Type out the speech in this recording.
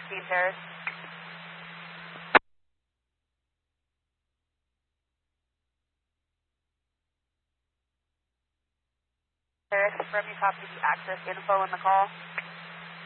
16 Terrace. Terrace, from you copy the access info in the call.